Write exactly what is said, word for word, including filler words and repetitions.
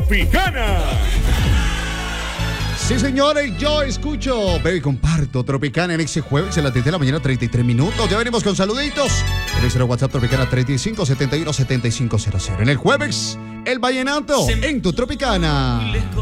Tropicana. Sí, señores, yo escucho, veo y comparto Tropicana en ese jueves a las diez de la mañana, treinta y tres minutos. Ya venimos con saluditos. En nuestro WhatsApp Tropicana treinta y cinco setenta y uno setenta y cinco cero cero. En el jueves, el vallenato en tu Tropicana.